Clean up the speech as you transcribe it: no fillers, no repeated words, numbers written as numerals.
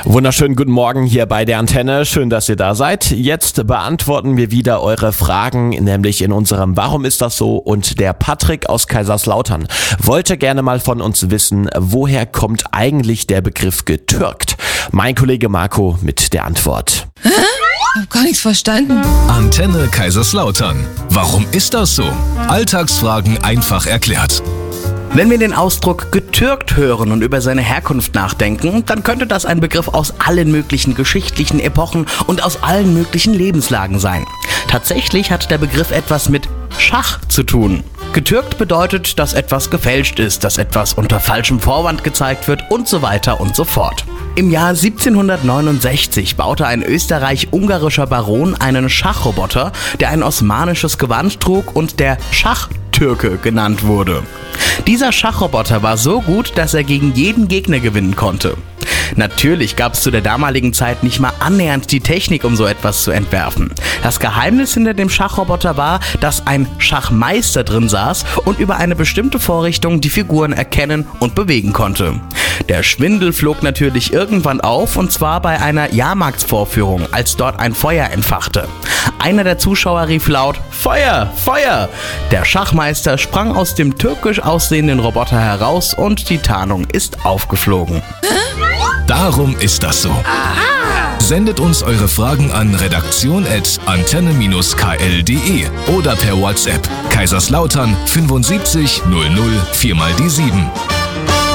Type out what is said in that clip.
Wunderschönen guten Morgen hier bei der Antenne. Schön, dass ihr da seid. Jetzt beantworten wir wieder eure Fragen, nämlich in unserem Warum ist das so? Und der Patrick aus Kaiserslautern wollte gerne mal von uns wissen, woher kommt eigentlich der Begriff getürkt? Mein Kollege Marco mit der Antwort. Ich hab gar nichts verstanden. Antenne Kaiserslautern. Warum ist das so? Alltagsfragen einfach erklärt. Wenn wir den Ausdruck getürkt hören und über seine Herkunft nachdenken, dann könnte das ein Begriff aus allen möglichen geschichtlichen Epochen und aus allen möglichen Lebenslagen sein. Tatsächlich hat der Begriff etwas mit Schach zu tun. Getürkt bedeutet, dass etwas gefälscht ist, dass etwas unter falschem Vorwand gezeigt wird und so weiter und so fort. Im Jahr 1769 baute ein österreich-ungarischer Baron einen Schachroboter, der ein osmanisches Gewand trug und der Schachtürke genannt wurde. Dieser Schachroboter war so gut, dass er gegen jeden Gegner gewinnen konnte. Natürlich gab es zu der damaligen Zeit nicht mal annähernd die Technik, um so etwas zu entwerfen. Das Geheimnis hinter dem Schachroboter war, dass ein Schachmeister drin saß und über eine bestimmte Vorrichtung die Figuren erkennen und bewegen konnte. Der Schwindel flog natürlich irgendwann auf, und zwar bei einer Jahrmarktsvorführung, als dort ein Feuer entfachte. Einer der Zuschauer rief laut: Feuer, Feuer! Der Schachmeister sprang aus dem türkisch aussehenden Roboter heraus und die Tarnung ist aufgeflogen. Darum ist das so. Sendet uns eure Fragen an redaktion@antenne-kl.de oder per WhatsApp Kaiserslautern 75 00 4 mal die 7.